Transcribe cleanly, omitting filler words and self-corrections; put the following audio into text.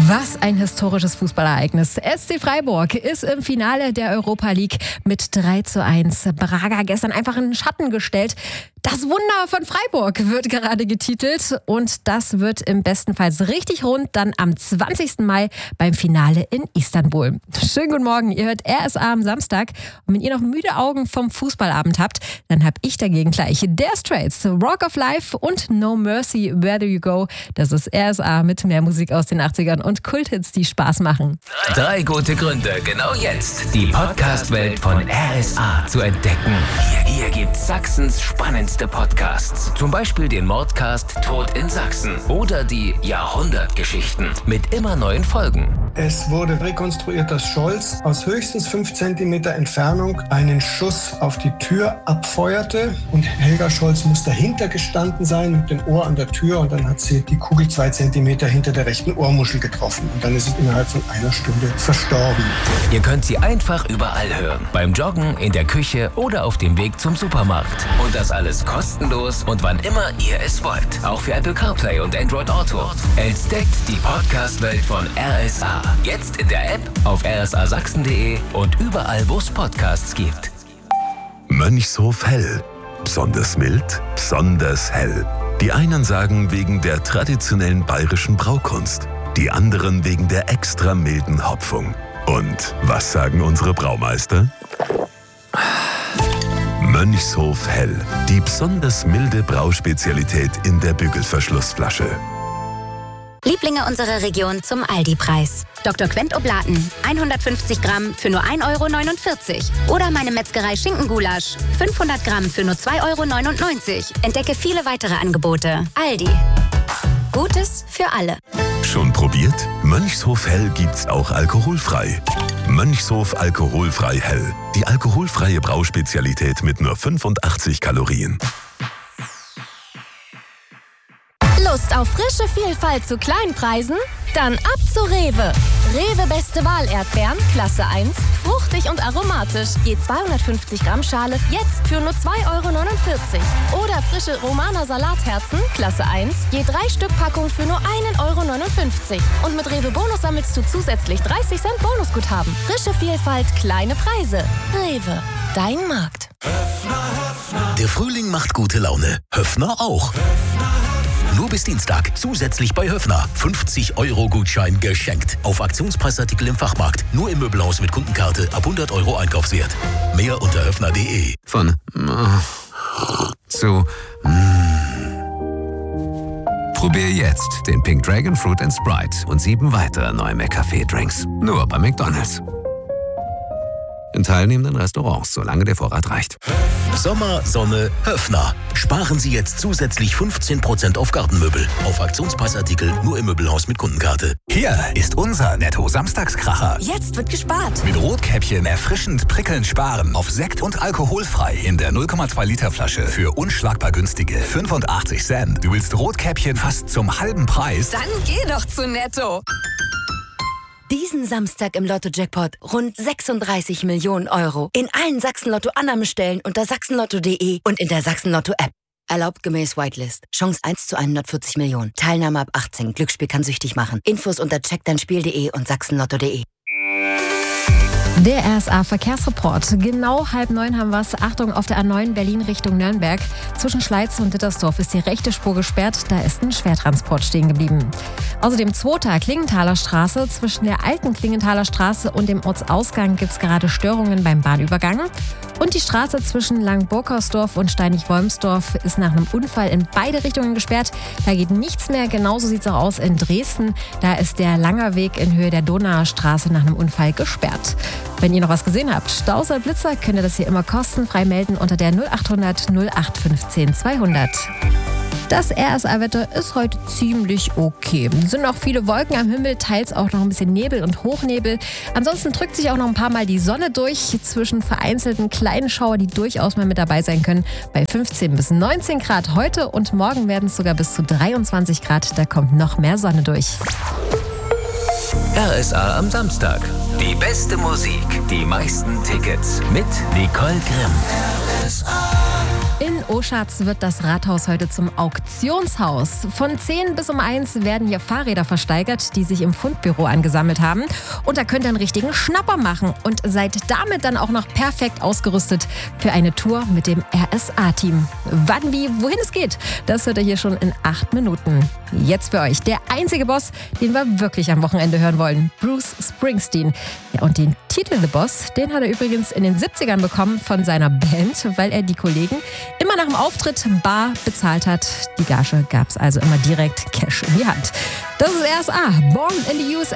Was ein historisches Fußballereignis. SC Freiburg ist im Finale der Europa League mit 3:1 Braga gestern einfach in den Schatten gestellt. Das Wunder von Freiburg wird gerade getitelt und das wird im besten Fall richtig rund dann am 20. Mai beim Finale in Istanbul. Schönen guten Morgen, ihr hört RSA am Samstag und wenn ihr noch müde Augen vom Fußballabend habt, dann hab ich dagegen gleich Der Straits, Rock of Life und No Mercy, Where Do You Go. Das ist RSA mit mehr Musik aus den 80ern und Kulthits, die Spaß machen. 3 gute Gründe, genau jetzt die Podcast-Welt von RSA zu entdecken. Hier gibt's Sachsens spannendste Podcasts. Zum Beispiel den Mordcast Tod in Sachsen oder die Jahrhundertgeschichten mit immer neuen Folgen. Es wurde rekonstruiert, dass Scholz aus höchstens 5 Zentimeter Entfernung einen Schuss auf die Tür abfeuerte und Helga Scholz muss dahinter gestanden sein mit dem Ohr an der Tür und dann hat sie die Kugel 2 Zentimeter hinter der rechten Ohrmuschel getroffen und dann ist sie innerhalb von einer Stunde verstorben. Ihr könnt sie einfach überall hören. Beim Joggen, in der Küche oder auf dem Weg zum Supermarkt. Und das alles kostenlos und wann immer ihr es wollt. Auch für Apple CarPlay und Android Auto. Entdeckt die Podcast-Welt von RSA. Jetzt in der App, auf rsasachsen.de und überall, wo es Podcasts gibt. Mönchshof Hell. Besonders mild, besonders hell. Die einen sagen wegen der traditionellen bayerischen Braukunst. Die anderen wegen der extra milden Hopfung. Und was sagen unsere Braumeister? Mönchshof Hell. Die besonders milde Brauspezialität in der Bügelverschlussflasche. Lieblinge unserer Region zum Aldi-Preis. Dr. Quent Oblaten, 150 Gramm für nur 1,49 €. Oder meine Metzgerei Schinkengulasch, 500 Gramm für nur 2,99 €. Entdecke viele weitere Angebote. Aldi. Gutes für alle. Schon probiert? Mönchshof Hell gibt's auch alkoholfrei. Mönchshof Alkoholfrei Hell. Die alkoholfreie Brauspezialität mit nur 85 Kalorien. Lust auf frische Vielfalt zu kleinen Preisen? Dann ab zu Rewe. Rewe Beste Wahl Erdbeeren, Klasse 1, fruchtig und aromatisch. Je 250 Gramm Schale, jetzt für nur 2,49 €. Oder frische Romaner Salatherzen, Klasse 1, je 3 Stück Packung für nur 1,59 €. Und mit Rewe Bonus sammelst du zusätzlich 30 Cent Bonusguthaben. Frische Vielfalt, kleine Preise. Rewe, dein Markt. Der Frühling macht gute Laune. Höffner auch. Nur bis Dienstag zusätzlich bei Höffner 50 € Gutschein geschenkt. Auf Aktionspreisartikel im Fachmarkt. Nur im Möbelhaus mit Kundenkarte ab 100 € Einkaufswert. Mehr unter höffner.de. Von zu Probier jetzt den Pink Dragon Fruit & Sprite und 7 weitere neue McCafé-Drinks. Nur bei McDonald's. In teilnehmenden Restaurants, solange der Vorrat reicht. Sommer, Sonne, Höffner. Sparen Sie jetzt zusätzlich 15% auf Gartenmöbel. Auf Aktionspreisartikel nur im Möbelhaus mit Kundenkarte. Hier ist unser Netto-Samstagskracher. Jetzt wird gespart. Mit Rotkäppchen erfrischend prickelnd sparen. Auf Sekt und alkoholfrei in der 0,2 Liter Flasche für unschlagbar günstige 85 Cent. Du willst Rotkäppchen fast zum halben Preis? Dann geh doch zu Netto. Diesen Samstag im Lotto-Jackpot rund 36 Millionen €. In allen Sachsen-Lotto-Annahmestellen unter sachsenlotto.de und in der Sachsen-Lotto-App. Erlaubt gemäß Whitelist. Chance 1 zu 140 Millionen. Teilnahme ab 18. Glücksspiel kann süchtig machen. Infos unter checkdeinspiel.de und sachsenlotto.de. Der RSA-Verkehrsreport. Genau 8:30 haben wir es. Achtung, auf der A9 Berlin Richtung Nürnberg. Zwischen Schleiz und Dittersdorf ist die rechte Spur gesperrt. Da ist ein Schwertransport stehen geblieben. Außerdem 2. Klingenthaler Straße. Zwischen der alten Klingenthaler Straße und dem Ortsausgang gibt es gerade Störungen beim Bahnübergang. Und die Straße zwischen Langburkersdorf und Steinig-Wolmsdorf ist nach einem Unfall in beide Richtungen gesperrt. Da geht nichts mehr. Genauso sieht es auch aus in Dresden. Da ist der Langerweg in Höhe der Donauer Straße nach einem Unfall gesperrt. Wenn ihr noch was gesehen habt, Staus oder Blitzer, könnt ihr das hier immer kostenfrei melden unter der 0800 0815 200. Das RSA-Wetter ist heute ziemlich okay. Es sind noch viele Wolken am Himmel, teils auch noch ein bisschen Nebel und Hochnebel. Ansonsten drückt sich auch noch ein paar Mal die Sonne durch zwischen vereinzelten kleinen Schauer, die durchaus mal mit dabei sein können. Bei 15 bis 19 Grad heute und morgen werden es sogar bis zu 23 Grad. Da kommt noch mehr Sonne durch. RSA am Samstag. Die beste Musik, die meisten Tickets mit Nicole Grimm. In Oschatz wird das Rathaus heute zum Auktionshaus. Von 10 bis um 1 werden hier Fahrräder versteigert, die sich im Fundbüro angesammelt haben. Und da könnt ihr einen richtigen Schnapper machen und seid damit dann auch noch perfekt ausgerüstet für eine Tour mit dem RSA-Team. Wann, wie, wohin es geht, das hört ihr hier schon in 8 Minuten. Jetzt für euch der einzige Boss, den wir wirklich am Wochenende hören wollen, Bruce Springsteen. Ja, und den Titel The Boss, den hat er übrigens in den 70ern bekommen von seiner Band, weil er die Kollegen immer nach dem Auftritt bar bezahlt hat. Die Gage gab es also immer direkt Cash in die Hand. Das ist RSA, Born in the USA.